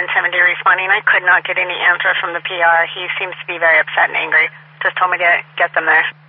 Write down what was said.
Cemetery responding. I could not get any answer from the PR. He seems to be very upset and angry. Just told me to get them there.